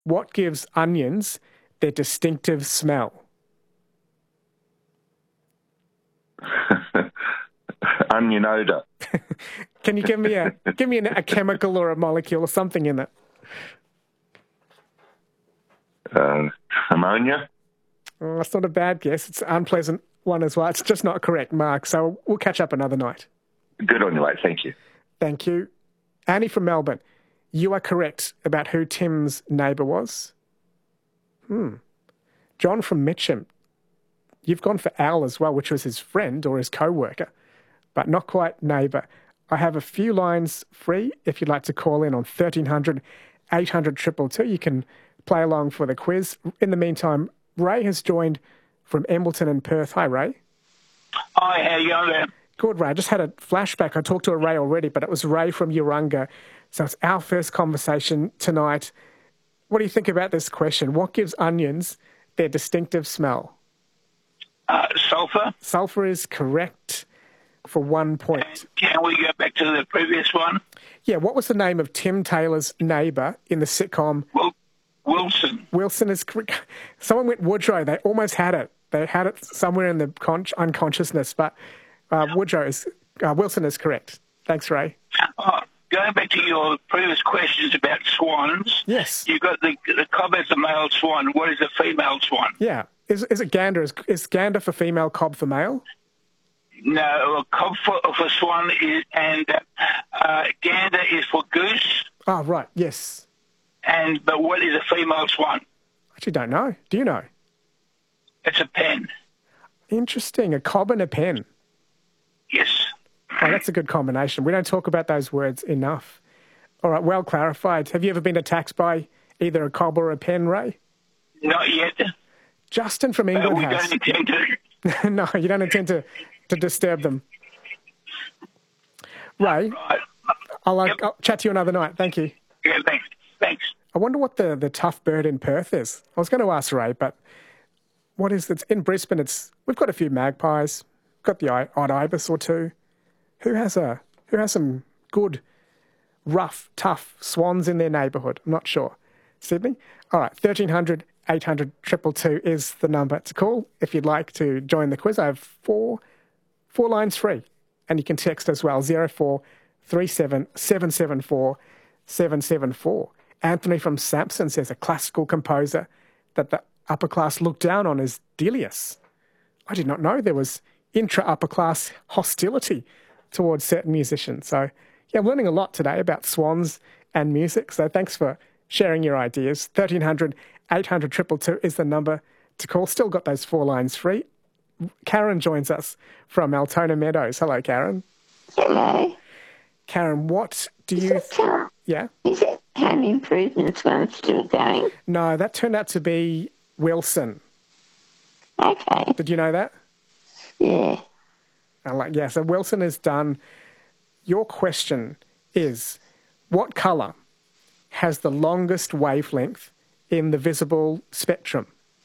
What gives onions their distinctive smell? Onion odour. Can you give me a chemical or a molecule or something in it? Ammonia. Oh, that's not a bad guess. It's an unpleasant one as well. It's just not correct, Mark. So we'll catch up another night. Good on you, mate. Thank you. Thank you. Annie from Melbourne, you are correct about who Tim's neighbour was. John from Mitcham, you've gone for Al as well, which was his friend or his co-worker, but not quite neighbour. I have a few lines free if you'd like to call in on 1300 800 222. You can play along for the quiz. In the meantime, Ray has joined from Embleton and Perth. Hi, Ray. Hi, how you going there? Good, Ray. I just had a flashback. I talked to a Ray already, but it was Ray from Urunga. So it's our first conversation tonight. What do you think about this question? What gives onions their distinctive smell? Sulphur. Sulphur is correct for 1 point. Can we go back to the previous one? Yeah, what was the name of Tim Taylor's neighbour in the sitcom? Wilson. Wilson is correct. Someone went Woodrow. They almost had it. They had it somewhere in the unconsciousness, but Wilson is correct. Thanks, Ray. Going back to your previous questions about swans. Yes. You've got the cob as a male swan. What is a female swan? Yeah. Is it gander? Is gander for female, cob for male? No, a cob for swan is, and gander is for goose. Oh, right. Yes. But what is a female swan? I actually don't know. Do you know? It's a pen. Interesting. A cob and a pen. Yes. Oh, that's a good combination. We don't talk about those words enough. All right, well clarified. Have you ever been attacked by either a cob or a pen, Ray? Not yet. Justin from England we has. don't intend to. No, you don't intend to disturb them. Ray, Right. I'll chat to you another night. Thank you. Yeah, thanks. I wonder what the tough bird in Perth is. I was going to ask Ray, but what is it? In Brisbane, we've got a few magpies. We've got the odd ibis or two. Who has some good, rough, tough swans in their neighbourhood? I'm not sure. Sydney? All right, 1300 800 222 is the number to call if you'd like to join the quiz. I have four lines free, and you can text as well, 0437 774 774. Anthony from Sampson says a classical composer that the upper class look down on is Delius. I did not know there was intra-upper class hostility towards certain musicians. So, yeah, I'm learning a lot today about swans and music. So thanks for sharing your ideas. 1300 800 222 is the number to call. Still got those 4 lines free. Karen joins us from Altona Meadows. Hello, Karen. Hello. Karen, what do you... Yeah? Is that Home Improvements one still going? No, that turned out to be Wilson. Okay. Did you know that? Yeah. So Wilson is done. Your question is, what colour has the longest wavelength in the visible spectrum?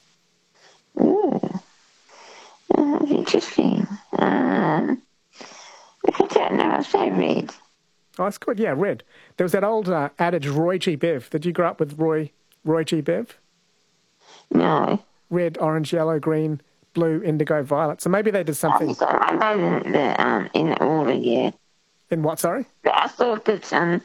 Ooh. That's interesting. I don't know. I'll say red. Oh, that's good. Yeah, red. There was that old adage, Roy G. Biv. Did you grow up with Roy G. Biv? No. Red, orange, yellow, green, blue, indigo, violet. So maybe they did something... I know in the order, yeah. In what, sorry? But I thought that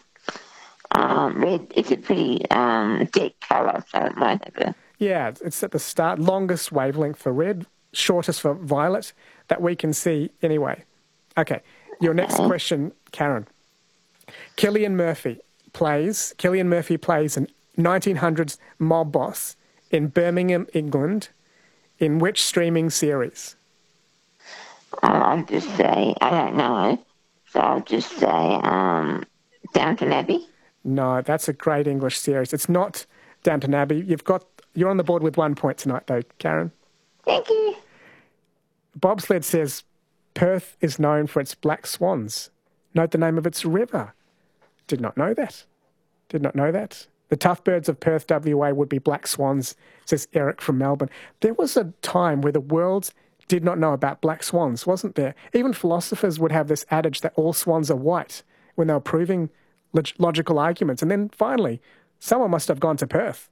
red is a pretty deep colour, so it might have a... Yeah, it's at the start. Longest wavelength for red, shortest for violet, that we can see anyway. Okay, your next question, Karen. Cillian Murphy plays an 1900s mob boss in Birmingham, England, in which streaming series? I'll just say, I don't know, so I'll just say Downton Abbey. No, that's a great English series. It's not Downton Abbey. You're on the board with 1 point tonight, though, Karen. Thank you. Bobsled says Perth is known for its black swans. Note the name of its river. Did not know that. The tough birds of Perth, WA would be black swans, says Eric from Melbourne. There was a time where the world did not know about black swans, wasn't there? Even philosophers would have this adage that all swans are white when they were proving logical arguments. And then finally, someone must have gone to Perth